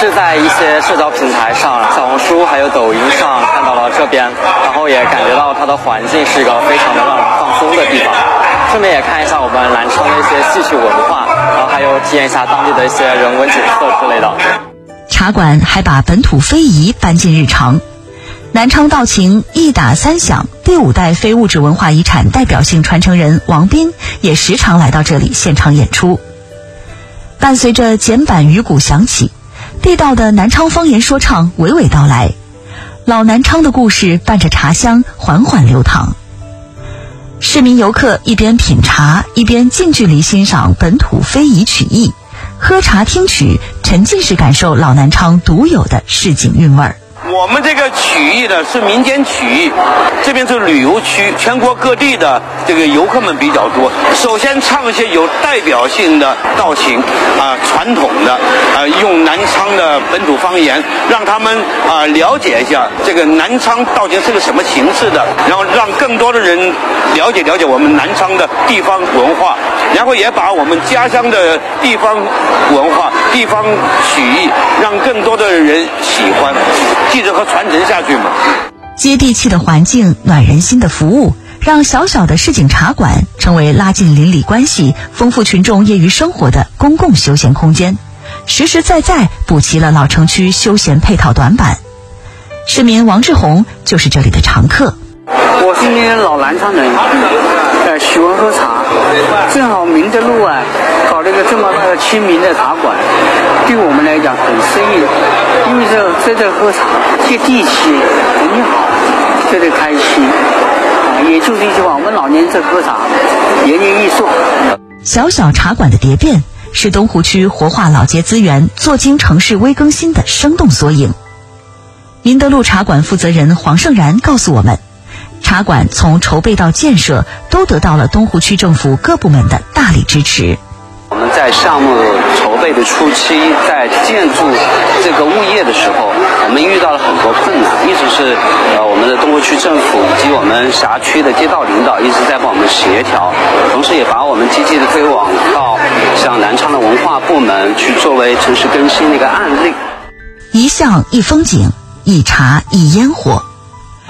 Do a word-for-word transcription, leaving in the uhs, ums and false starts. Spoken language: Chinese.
是在一些社交平台上，小红书还有抖音上看到了这边，然后也感觉到它的环境是一个非常的让人放松的地方。顺便也看一下我们南昌的一些戏曲文化，然后还有体验一下当地的一些人文景色之类的。 茶馆还把本土非遗搬进日常。南昌道情一打三响第五代非物质文化遗产代表性传承人王斌也时常来到这里现场演出。伴随着简板鱼鼓响起，地道的南昌方言说唱娓娓道来，老南昌的故事伴着茶香缓缓流淌。市民游客一边品茶一边近距离欣赏本土非遗曲艺，喝茶听曲，沉浸式感受老南昌独有的市井韵味儿。 我们这个曲艺呢是民间曲艺，这边是旅游区，全国各地的这个游客们比较多。首先唱一些有代表性的道情啊、呃，传统的啊、呃，用南昌的本土方言，让他们啊、呃、了解一下这个南昌道情是个什么形式的，然后让更多的人了解了解我们南昌的地方文化，然后也把我们家乡的地方文化、地方曲艺让更多的人喜欢。继着和传承下去嘛。 接地气的环境，暖人心的服务，让小小的市井茶馆成为拉近邻里关系、丰富群众业余生活的公共休闲空间，实实在在补齐了老城区休闲配套短板。市民王志宏就是这里的常客。 我是那老南昌人，呃，喜欢喝茶，正好明德路啊，搞了一个这么大的亲民的茶馆，对我们来讲很适应，因为这在这喝茶接地气，很好，在这开心啊，也就是一句话，我们老年人在喝茶，延年益寿。 小小茶馆的蝶变是东湖区活化老街资源、做精城市微更新的生动缩影。明德路茶馆负责人黄胜然告诉我们，茶馆从筹备到建设都得到了东湖区政府各部门的大力支持。 我们在项目筹备的初期，在建筑这个物业的时候，我们遇到了很多困难，一直是呃我们的东湖区政府以及我们辖区的街道领导一直在帮我们协调，同时也把我们积极的推广到像南昌的文化部门去作为城市更新的一个案例。 一巷一风景，一茶一烟火。